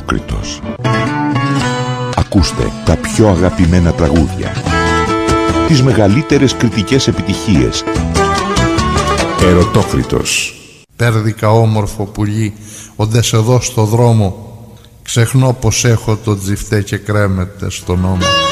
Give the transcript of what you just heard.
Ερωτόκριτος. Ακούστε τα πιο αγαπημένα τραγούδια, τις μεγαλύτερες κριτικές επιτυχίες. Ερωτόκριτος. Πέρδικα όμορφο πουλί, οντες εδώ στο δρόμο, ξεχνώ πως έχω το τζιφτέ και κρέμεται στον ώμο.